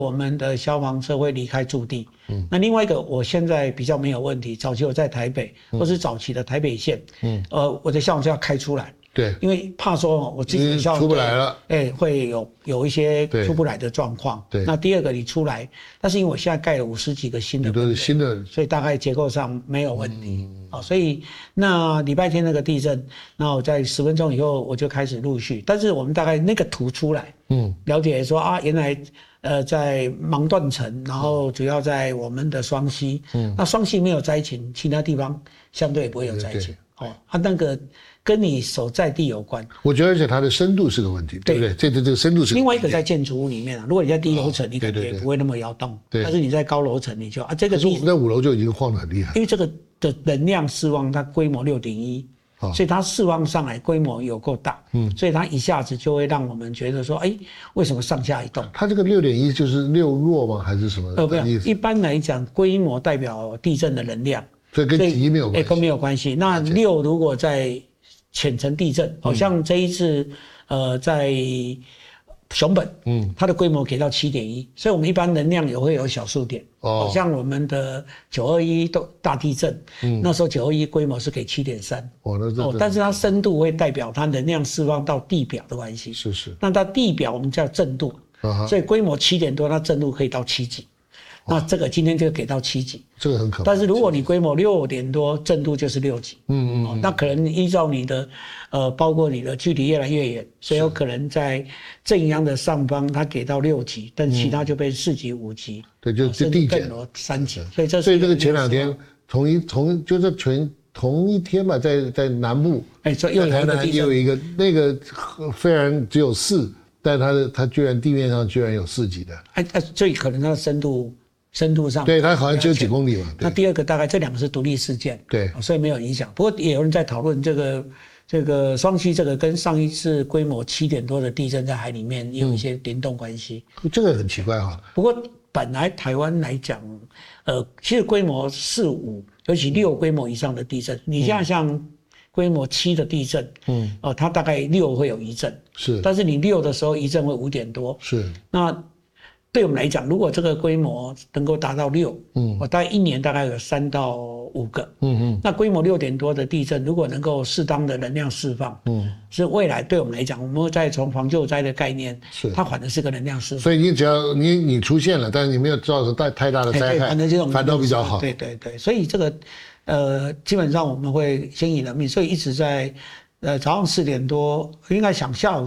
我们的消防车会离开驻地。那另外一个，我现在比较没有问题。早期我在台北，或是早期的台北县，我的消防车要开出来。 对， 因为怕说我自己的消防出不来了， 会有一些出不来的状况。 对， 那第二个你出来，但是因为我现在盖了50几个新的， 都是新的， 所以大概结构上没有问题。所以那礼拜天那个地震，那我在10分钟以后我就开始陆续，但是我们大概那个图出来，了解说原来在芒段层，然后主要在我们的双溪，那双溪没有灾情，其他地方相对也不会有灾情。那个跟你所在地有关， 我觉得而且它的深度是个问题，对不对？这个深度是另外一个在建筑物里面如果你在低楼层，你感觉不会那么摇动，但是你在高楼层，你就这个我们在5楼就已经晃得很厉害， 因为这个的能量释放它规模6.1，所以它释放上来规模有够大，所以它一下子就会让我们觉得说，为什么上下移动？ 它这个6.1就是6弱吗？还是什么意思？ 一般来讲，规模代表地震的能量。 所以跟级没有关系， 跟没有关系。那6如果在浅层地震，好像这一次在熊本，它的规模给到7.1，所以我们一般能量也会有小数点。好像我们的921大地震，那时候921规模是给7.3，但是它深度会代表它能量释放到地表的关系。 是。 那它地表我们叫震度，所以规模7点多，它震度可以到7级。那这个今天就给到7级， 这个很可怕。 但是如果你规模6点多，震度就是6级。那可能依照你的包括你的距离越来越远，所以有可能在震央的上方它给到6级，但其他就被4级、5级。 对，就递减 3级。 所以这个前2天就是同一天嘛，在南部， 所以又台南也有一个那个虽然只有4，但它居然地面上居然有4级的。 所以可能它的深度上， 对，它好像只有几公里嘛。 那第二个大概这2个是独立事件， 对， 所以没有影响。不过也有人在讨论这个双溪这个跟上一次规模7点多的地震在海里面也有一些联动关系。 这个很奇怪哈。 不过本来台湾来讲，其实规模4、5，尤其6规模以上的地震，你现在像规模7的地震，它大概6会有1震， 是， 但是你6的时候1震会5点多， 是， 那。对我们来讲，如果这个规模能够达到6，我大概1年大概有3到5个，那规模6点多的地震，如果能够适当的能量释放，是未来对我们来讲，我们会再从防救灾的概念，它反而是个能量释放。 所以你只要你出现了，但是你没有造成太大的灾害，反倒比较好。 对，所以这个基本上我们会先以人命，所以一直在。早上4点多，应该想下午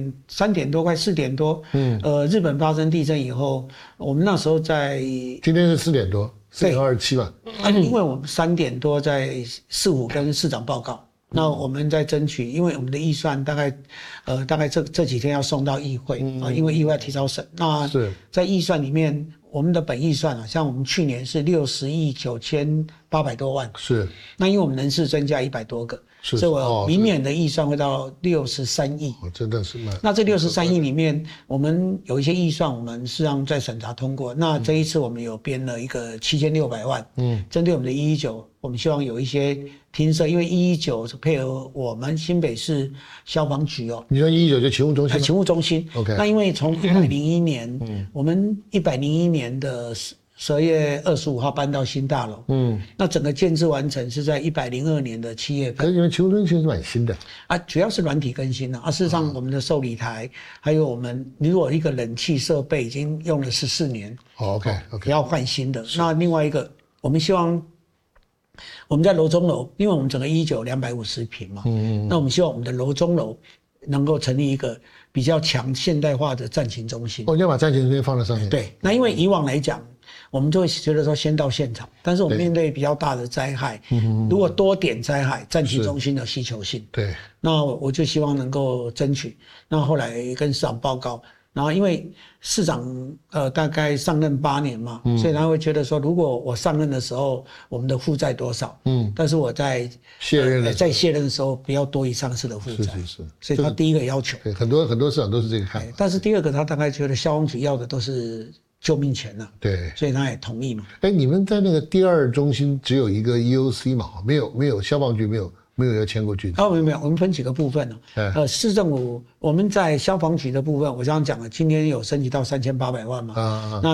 3点多，快4点多。日本发生地震以后，我们那时候在。 今天是4点多，4点27吧。 因为我们3点多在市府跟市长报告，那我们在争取，因为我们的预算大概这几天要送到议会因为议会要提早审。那在预算里面，我们的本预算像我们去年是60亿9800多万。 是。 那因为我们人事增加100多个。所以我明年的预算会到63亿， 真的是那这63亿里面，我们有一些预算，我们实际上在审查通过。那这一次我们有编了一个7600万，针对我们的119，我们希望有一些听摄，因为119是配合我们新北市消防局你说119就勤务中心？ 勤务中心。 OK。 那因为从101年，我们101年的12月25号搬到新大楼，那整个建制完成是在102年的7月份。 可是你们勤务中心是蛮新的主要是软体更新事实上我们的受理台，还有我们如果一个冷气设备已经用了14年 ，OK， 要换新的。那另外一个，我们希望我们在楼中楼，因为我们整个119 250坪嘛，那我们希望我们的楼中楼能够成立一个比较强现代化的战情中心。 你要把战情中心放在上面。 对，那因为以往来讲。我们就会觉得说先到现场，但是我们面对比较大的灾害，如果多点灾害，战情中心的需求性， 对， 那我就希望能够争取。那后来跟市长报告，然后因为市长大概上任8年嘛，所以他会觉得说，如果我上任的时候我们的负债多少，但是我在卸任的时候不要多于上次的负债， 是， 所以他第一个要求， 很多市长都是这个看法。 但是第二个他大概觉得消防局要的都是。救命钱了， 对， 所以他也同意嘛。 你们在那个第2中心只有一个 EOC 嘛，没有消防局没有要迁过去。 没有，我们分几个部分市政府我们在消防局的部分，我刚刚讲了，今天有升级到3800万嘛。那